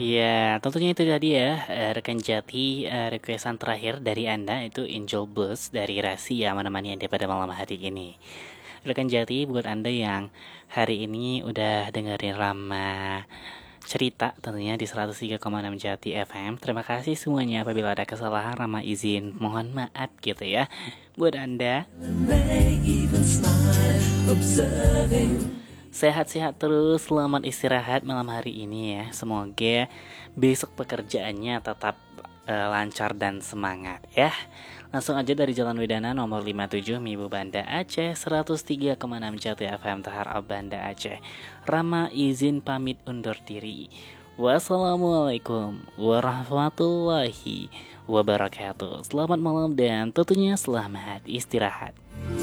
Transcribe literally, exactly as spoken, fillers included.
Iya, tentunya itu tadi ya, eee, rekan Jati, eee, request terakhir dari Anda itu Angel Blues dari Rasi yang menemani Anda pada malam hari ini. Rekan Jati, buat Anda yang hari ini udah dengerin Rama cerita tentunya di seratus tiga koma enam Jati F M, terima kasih semuanya. Apabila ada kesalahan, Rama izin mohon maaf gitu ya. Buat Anda sehat-sehat terus, selamat istirahat malam hari ini ya. Semoga besok pekerjaannya tetap eh, lancar dan semangat ya. Langsung aja dari Jalan Wedana nomor lima puluh tujuh Mibu Banda Aceh seratus tiga koma enam Jati F M Tahar Banda Aceh. Rama izin pamit undur diri. Wassalamualaikum warahmatullahi wabarakatuh. Selamat malam dan tentunya selamat istirahat.